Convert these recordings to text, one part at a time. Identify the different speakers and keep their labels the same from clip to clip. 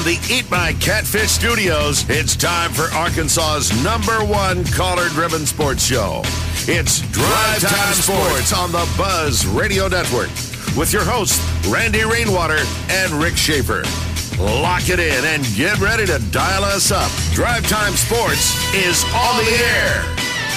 Speaker 1: the Eat My Catfish studios, it's time for Arkansas's #1 collar-driven sports show. It's Drive Time Sports on the Buzz Radio Network with your hosts, Randy Rainwater and Rick Schaefer. Lock it in and get ready to dial us up. Drive Time Sports is on the air.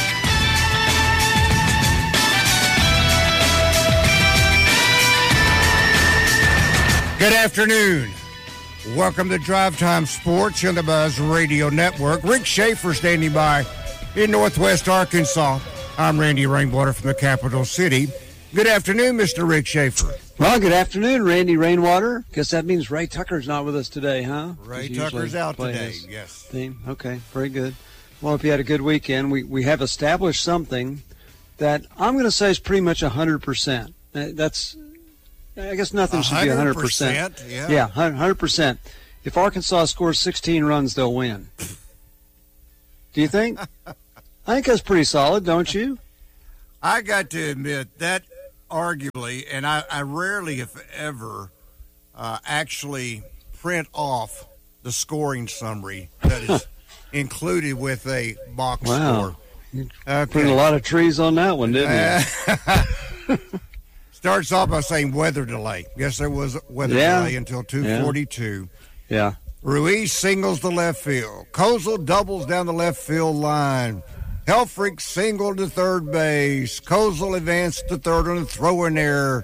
Speaker 2: Good afternoon. Welcome to Drive Time Sports on the Buzz Radio Network. Rick Schaefer standing by in Northwest Arkansas. I'm Randy Rainwater from the capital city. Good afternoon, Mr. Rick Schaefer.
Speaker 3: Well, good afternoon, Randy Rainwater. Guess that means Ray Tucker's not with us today, huh?
Speaker 2: Ray Tucker's out today, yes.
Speaker 3: Theme. Okay, very good. Well, if you had a good weekend, we have established something that I'm going to say is pretty much 100%. I guess nothing should be 100%. Yeah, 100%. If Arkansas scores 16 runs, they'll win. Do you think? I think that's pretty solid, don't you?
Speaker 2: I got to admit that arguably, and I rarely, if ever, actually print off the scoring summary that is included with a box score.
Speaker 3: You put a lot of trees on that one, didn't you?
Speaker 2: Starts off by saying weather delay. Yes, there was a weather delay until 2:42.
Speaker 3: Yeah.
Speaker 2: Ruiz singles to left field. Kozel doubles down the left field line. Helfrich singled to third base. Kozel advanced to third on a throw-in error.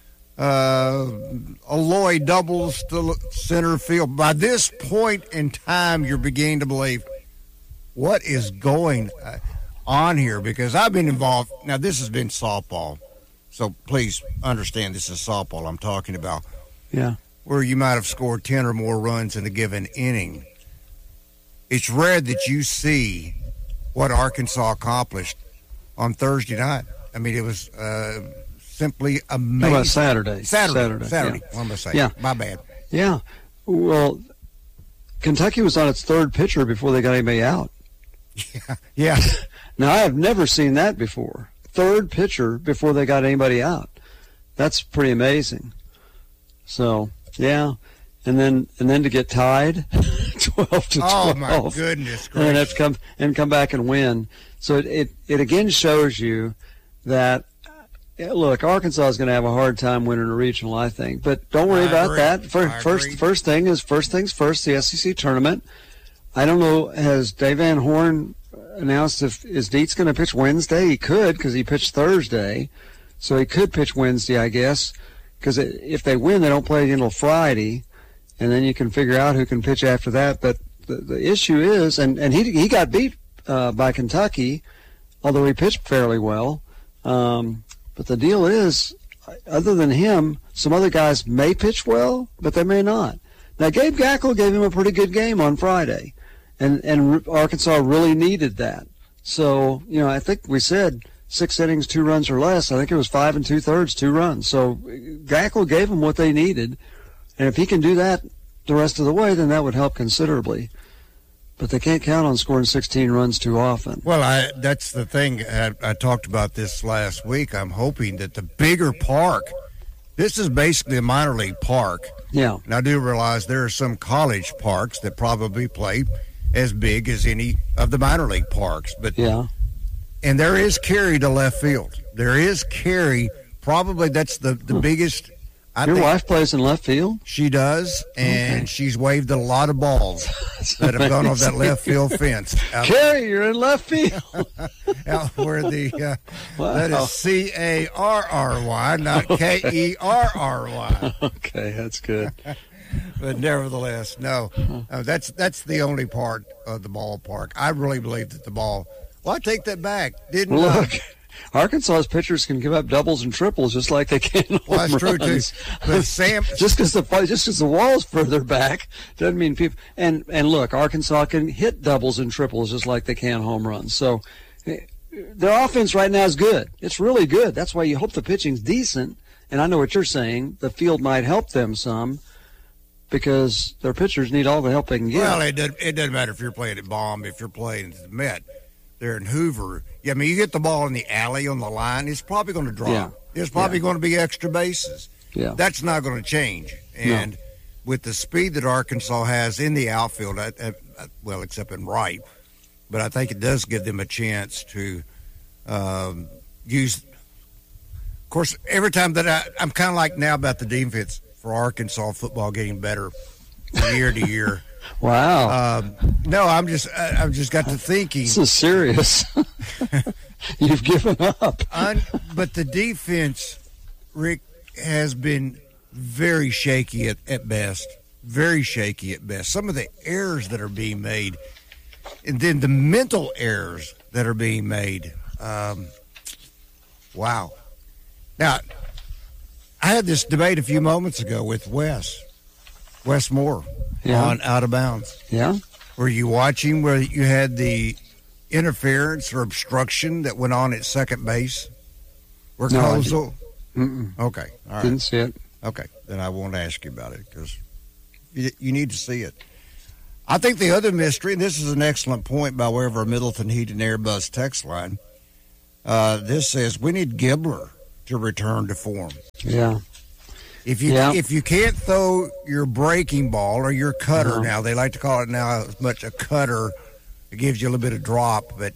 Speaker 2: Aloy doubles to center field. By this point in time, you're beginning to believe, what is going on here? Because I've been involved. Now, this has been softball. So please understand this is softball I'm talking about.
Speaker 3: Yeah.
Speaker 2: Where you might have scored 10 or more runs in a given inning. It's rare that you see what Arkansas accomplished on Thursday night. I mean, it was simply amazing.
Speaker 3: How about Saturday?
Speaker 2: Saturday.
Speaker 3: Yeah.
Speaker 2: What am I saying?
Speaker 3: Yeah.
Speaker 2: My bad.
Speaker 3: Yeah. Well, Kentucky was on its third pitcher before they got anybody out.
Speaker 2: Yeah.
Speaker 3: Now, I have never seen that before. Third pitcher before they got anybody out. That's pretty amazing. So, yeah. And then to get tied 12-12.
Speaker 2: Oh my goodness gracious.
Speaker 3: And come back and win. So it again shows you that look, Arkansas is going to have a hard time winning a regional, I think. But don't worry about that. First things first, the SEC tournament. I don't know, has Dave Van Horn announced is Dietz going to pitch Wednesday? He could, because he pitched Thursday, so he could pitch Wednesday, I guess. Because if they win, they don't play again until Friday, and then you can figure out who can pitch after that. But the issue is, and he got beat by Kentucky, although he pitched fairly well. But the deal is, other than him, some other guys may pitch well, but they may not. Now, Gabe Gackle gave him a pretty good game on Friday. And Arkansas really needed that. So, I think we said 6 innings, 2 runs or less. I think it was 5 2/3, 2 runs. So Gackle gave them what they needed. And if he can do that the rest of the way, then that would help considerably. But they can't count on scoring 16 runs too often.
Speaker 2: Well, that's the thing. I talked about this last week. I'm hoping that the bigger park, this is basically a minor league park.
Speaker 3: Yeah.
Speaker 2: And I do realize there are some college parks that probably play as big as any of the minor league parks. But
Speaker 3: yeah.
Speaker 2: And there is carry to left field. There is carry. Probably that's the biggest.
Speaker 3: Your wife plays in left field?
Speaker 2: She does, and she's waved a lot of balls that have gone off that left field fence.
Speaker 3: Carrie, you're in left field.
Speaker 2: Out where that is C-A-R-R-Y, not K-E-R-R-Y.
Speaker 3: Okay, that's good.
Speaker 2: But nevertheless, no, that's the only part of the ballpark. I really believe that the ball. Well, I take that back.
Speaker 3: Look, Arkansas's pitchers can give up doubles and triples just like they can.
Speaker 2: Well, that's true too. But Sam,
Speaker 3: just because the wall's further back doesn't mean people. And look, Arkansas can hit doubles and triples just like they can home runs. So their offense right now is good. It's really good. That's why you hope the pitching's decent. And I know what you're saying. The field might help them some, because their pitchers need all the help they can get.
Speaker 2: Well, it doesn't matter if you're playing at Baum, if you're playing at the Met. There in Hoover. Yeah, I mean, you get the ball in the alley on the line, it's probably going to drop.
Speaker 3: Yeah.
Speaker 2: There's probably going to be extra bases.
Speaker 3: Yeah.
Speaker 2: That's not going to change. And with the speed that Arkansas has in the outfield, well, except in right, but I think it does give them a chance to use. Of course, every time that I'm kind of like now about the defense for Arkansas football getting better from year to year.
Speaker 3: Wow.
Speaker 2: No, I've just got to thinking.
Speaker 3: This is serious. You've given up.
Speaker 2: But the defense, Rick, has been very shaky at best. Very shaky at best. Some of the errors that are being made, and then the mental errors that are being made. Wow. Now, I had this debate a few moments ago with Wes Moore on Out of Bounds.
Speaker 3: Yeah.
Speaker 2: Were you watching where you had the interference or obstruction that went on at second base? Where Kozel? Okay. All right.
Speaker 3: Didn't see it.
Speaker 2: Okay. Then I won't ask you about it because you need to see it. I think the other mystery, and this is an excellent point by way of our Middleton Heat and Air Buzz text line, this says we need Gibbler to return to form.
Speaker 3: Yeah.
Speaker 2: If you can't throw your breaking ball or your cutter now, they like to call it now as much a cutter. It gives you a little bit of drop, but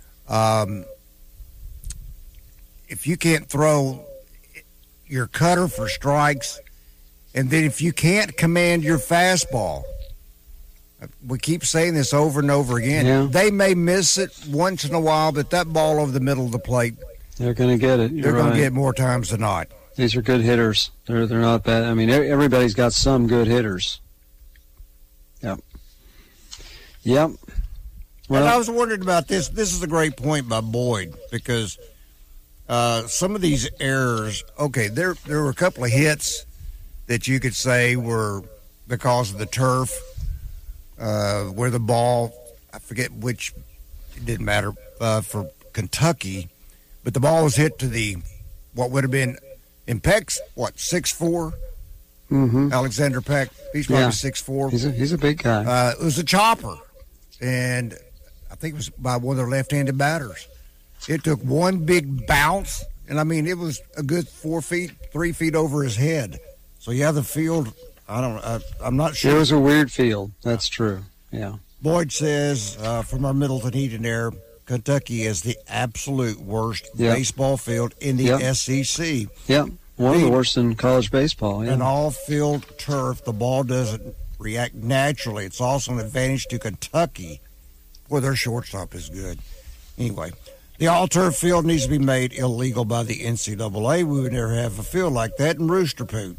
Speaker 2: if you can't throw your cutter for strikes, and then if you can't command your fastball, we keep saying this over and over again.
Speaker 3: Yeah.
Speaker 2: They may miss it once in a while, but that ball over the middle of the plate,
Speaker 3: they're going to get it.
Speaker 2: They're going to get more times than not.
Speaker 3: These are good hitters. They're not bad. I mean, everybody's got some good hitters. Yep. Well,
Speaker 2: and I was wondering about this. This is a great point by Boyd because some of these errors. Okay, there were a couple of hits that you could say were because of the turf, where the ball. I forget which. It didn't matter for Kentucky, but the ball was hit to what would have been. In Peck's, 6'4"?
Speaker 3: Mm-hmm.
Speaker 2: Alexander Peck. He's probably 6'4".
Speaker 3: He's a big guy.
Speaker 2: It was a chopper, and I think it was by one of their left-handed batters. It took one big bounce, and, I mean, it was a good 3 feet over his head. So, yeah, the field, I'm not sure.
Speaker 3: It was a weird field. That's true, yeah.
Speaker 2: Boyd says, from our Middleton Heat and Air, Kentucky is the absolute worst baseball field in the SEC.
Speaker 3: Yep, one of the worst in college baseball. Yeah.
Speaker 2: An all-field turf, the ball doesn't react naturally. It's also an advantage to Kentucky, where their shortstop is good. Anyway, the all-turf field needs to be made illegal by the NCAA. We would never have a field like that in Rooster Poot.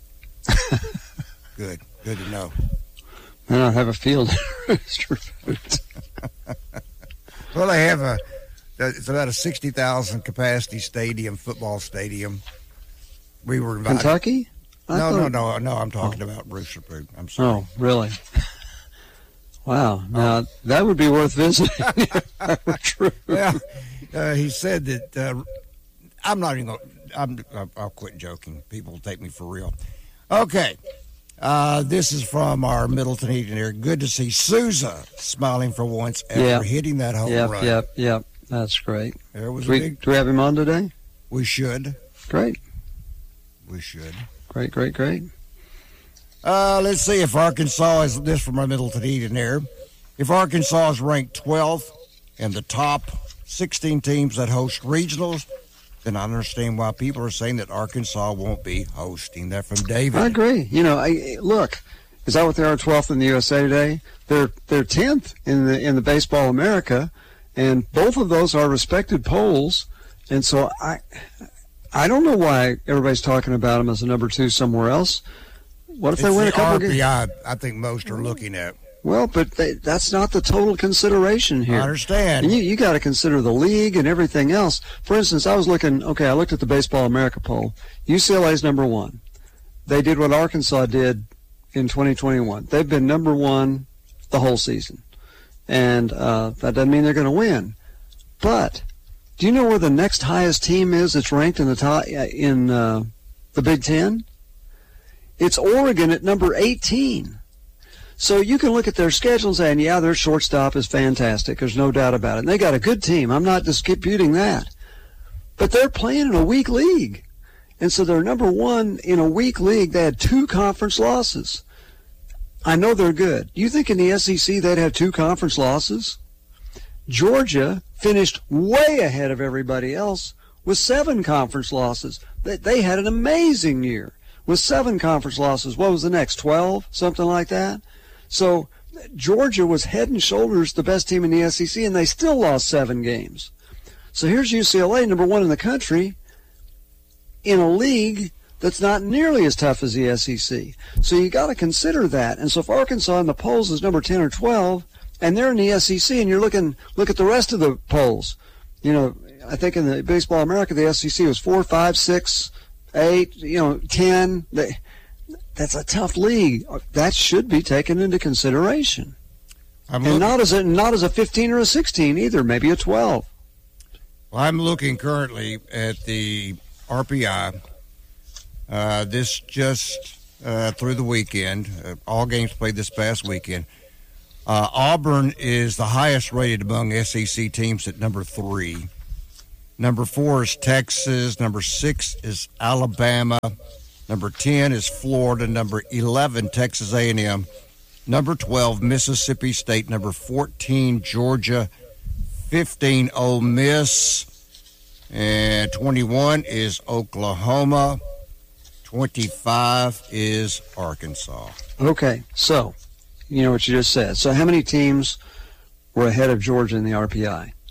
Speaker 2: Good to know.
Speaker 3: I don't have a field in Rooster Poot.
Speaker 2: Well, they have it's about a 60,000 capacity football stadium. We were invited.
Speaker 3: Kentucky?
Speaker 2: No, I'm talking about Rooster Poot. I'm sorry.
Speaker 3: Oh, really? Wow. Now, that would be worth visiting if that were true.
Speaker 2: Well, he said that I'm not even going to, I'll quit joking. People will take me for real. Okay. This is from our Middleton Heat and Air. Good to see Souza smiling for once after hitting that home run.
Speaker 3: Yep. That's great.
Speaker 2: There was
Speaker 3: do we have him on today?
Speaker 2: We should.
Speaker 3: Great.
Speaker 2: We should.
Speaker 3: Great.
Speaker 2: Let's see if Arkansas is this from our Middleton Heat and Air. If Arkansas is ranked 12th in the top 16 teams that host regionals, then I understand why people are saying that Arkansas won't be hosting. That from David.
Speaker 3: I agree. Look, is that what they are? 12th in the USA Today. They're 10th in the Baseball America, and both of those are respected polls. And so I don't know why everybody's talking about them as a number 2 somewhere else. What if they win a couple
Speaker 2: RPI,
Speaker 3: games?
Speaker 2: I think most are looking at.
Speaker 3: Well, but that's not the total consideration here.
Speaker 2: I understand.
Speaker 3: And you got to consider the league and everything else. For instance, I looked at the Baseball America poll. UCLA's number 1. They did what Arkansas did in 2021. They've been number 1 the whole season. And that doesn't mean they're going to win. But do you know where the next highest team is that's ranked in the top in the Big Ten? It's Oregon at number 18. So you can look at their schedule and say, their shortstop is fantastic. There's no doubt about it. And they got a good team. I'm not disputing that. But they're playing in a weak league. And so they're number 1 in a weak league. They had 2 conference losses. I know they're good. You think in the SEC they'd have 2 conference losses? Georgia finished way ahead of everybody else with 7 conference losses. They had an amazing year with 7 conference losses. What was the next? 12? Something like that? So Georgia was head and shoulders the best team in the SEC, and they still lost 7 games. So here's UCLA, number 1 in the country, in a league that's not nearly as tough as the SEC. So you got to consider that. And so if Arkansas in the polls is number 10 or 12, and they're in the SEC, and look at the rest of the polls. You know, I think in the Baseball America, the SEC was 4, 5, 6, 8, 10. That's a tough league. That should be taken into consideration. And not as a 15 or a 16 either, maybe a 12.
Speaker 2: Well, I'm looking currently at the RPI. This just through the weekend. All games played this past weekend. Auburn is the highest rated among SEC teams at number 3. Number 4 is Texas. Number 6 is Alabama. Number 10 is Florida. Number 11, Texas A&M. Number 12, Mississippi State. Number 14, Georgia. 15, Ole Miss. And 21 is Oklahoma. 25 is Arkansas.
Speaker 3: Okay, so you know what you just said. So how many teams were ahead of Georgia in the RPI?